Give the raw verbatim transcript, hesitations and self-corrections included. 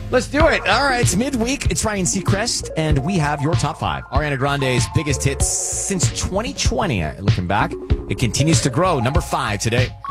Let's do it. All right, it's midweek. It's Ryan Seacrest, and we have your top five. Ariana Grande's biggest hits since twenty twenty. Looking back, it continues to grow. Number five today.